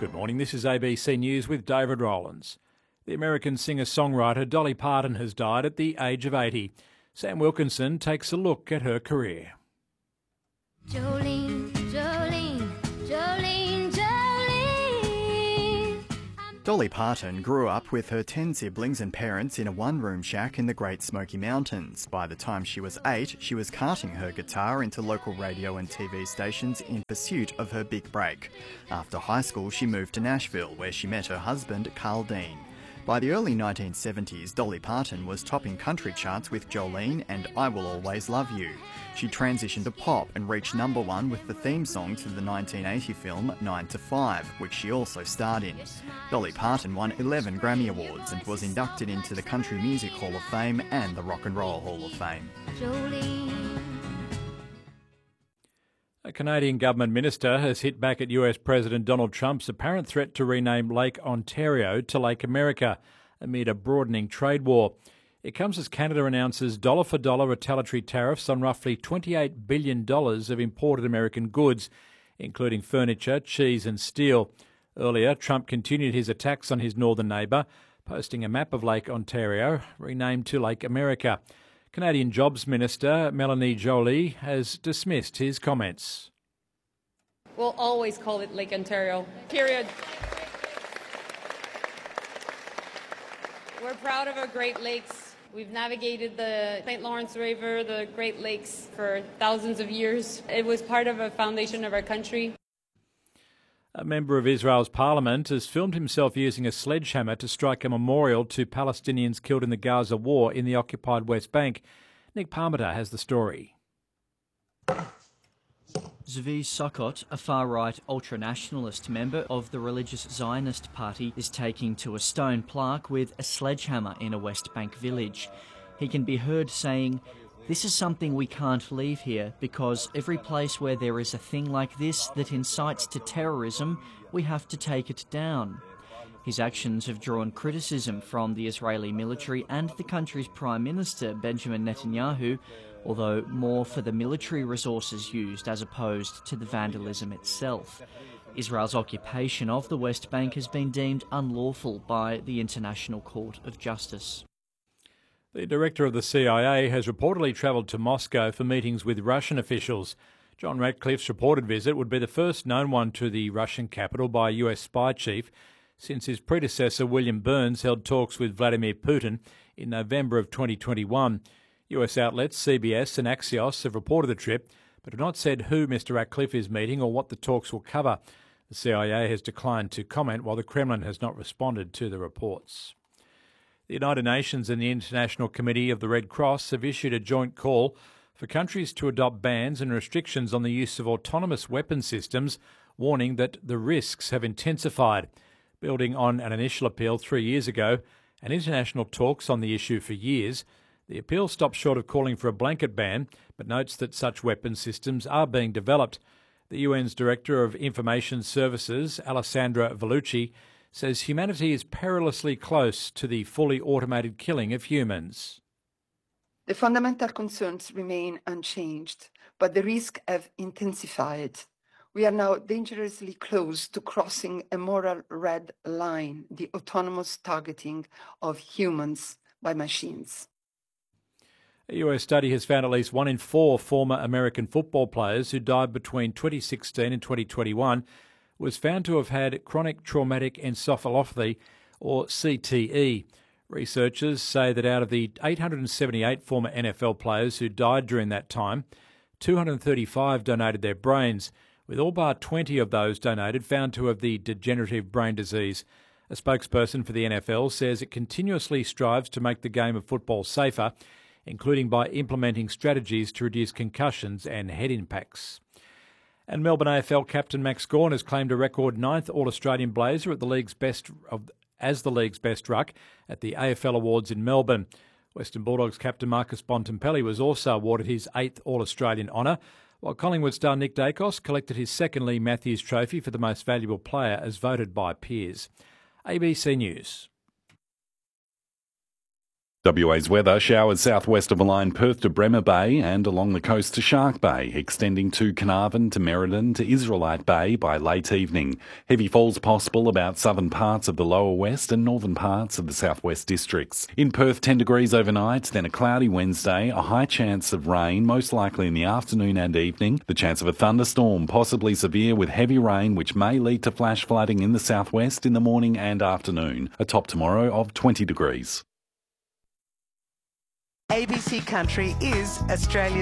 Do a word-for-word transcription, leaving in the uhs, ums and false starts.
Good morning, this is A B C News with David Rowlands. The American singer-songwriter Dolly Parton has died at the age of eighty. Sam Wilkinson takes a look at her career. Jolene, Jolene, Jolene, Jolene. Dolly Parton grew up with her ten siblings and parents in a one-room shack in the Great Smoky Mountains. By the time she was eight, she was carting her guitar into local radio and T V stations in pursuit of her big break. After high school, she moved to Nashville, where she met her husband, Carl Dean. By the early nineteen seventies, Dolly Parton was topping country charts with Jolene and I Will Always Love You. She transitioned to pop and reached number one with the theme song to the nineteen eighty film nine to five, which she also starred in. Dolly Parton won eleven Grammy Awards and was inducted into the Country Music Hall of Fame and the Rock and Roll Hall of Fame. Jolene. A Canadian government minister has hit back at U S President Donald Trump's apparent threat to rename Lake Ontario to Lake America amid a broadening trade war. It comes as Canada announces dollar-for-dollar retaliatory tariffs on roughly twenty-eight billion dollars of imported American goods, including furniture, cheese and steel. Earlier, Trump continued his attacks on his northern neighbour, posting a map of Lake Ontario, renamed to Lake America. Canadian Jobs Minister Melanie Joly has dismissed his comments. We'll always call it Lake Ontario, period. We're proud of our Great Lakes. We've navigated the Saint Lawrence River, the Great Lakes, for thousands of years. It was part of a foundation of our country. A member of Israel's parliament has filmed himself using a sledgehammer to strike a memorial to Palestinians killed in the Gaza war in the occupied West Bank. Nick Parmenter has the story. Zvi Sukkot, a far-right ultra-nationalist member of the religious Zionist party, is taking to a stone plaque with a sledgehammer in a West Bank village. He can be heard saying, "This is something we can't leave here, because every place where there is a thing like this that incites to terrorism, we have to take it down." His actions have drawn criticism from the Israeli military and the country's Prime Minister, Benjamin Netanyahu, although more for the military resources used as opposed to the vandalism itself. Israel's occupation of the West Bank has been deemed unlawful by the International Court of Justice. The director of the C I A has reportedly travelled to Moscow for meetings with Russian officials. John Ratcliffe's reported visit would be the first known one to the Russian capital by a U S spy chief since his predecessor William Burns held talks with Vladimir Putin in November of twenty twenty-one. U S outlets C B S and Axios have reported the trip, but have not said who Mr Ratcliffe is meeting or what the talks will cover. The C I A has declined to comment, while the Kremlin has not responded to the reports. The United Nations and the International Committee of the Red Cross have issued a joint call for countries to adopt bans and restrictions on the use of autonomous weapon systems, warning that the risks have intensified. Building on an initial appeal three years ago and international talks on the issue for years, the appeal stops short of calling for a blanket ban, but notes that such weapon systems are being developed. The U N's Director of Information Services, Alessandra Vellucci, says humanity is perilously close to the fully automated killing of humans. The fundamental concerns remain unchanged, but the risks have intensified. We are now dangerously close to crossing a moral red line, the autonomous targeting of humans by machines. A U S study has found at least one in four former American football players who died between twenty sixteen and twenty twenty-one was found to have had chronic traumatic encephalopathy, or C T E. Researchers say that out of the eight hundred seventy-eight former N F L players who died during that time, two hundred thirty-five donated their brains, with all but twenty of those donated found to have the degenerative brain disease. A spokesperson for the N F L says it continuously strives to make the game of football safer, including by implementing strategies to reduce concussions and head impacts. And Melbourne A F L captain Max Gawn has claimed a record ninth All-Australian Blazer at the league's best of, as the league's best ruck at the A F L Awards in Melbourne. Western Bulldogs captain Marcus Bontempelli was also awarded his eighth All-Australian honour, while Collingwood star Nick Dacos collected his second Lee Matthews Trophy for the most valuable player as voted by peers. A B C News. W A's weather, showers southwest of the line Perth to Bremer Bay and along the coast to Shark Bay, extending to Carnarvon to Merredin to Israelite Bay by late evening. Heavy falls possible about southern parts of the lower west and northern parts of the southwest districts. In Perth, ten degrees overnight, then a cloudy Wednesday, a high chance of rain, most likely in the afternoon and evening. The chance of a thunderstorm, possibly severe with heavy rain, which may lead to flash flooding in the southwest in the morning and afternoon. A top tomorrow of twenty degrees. A B C Country is Australia's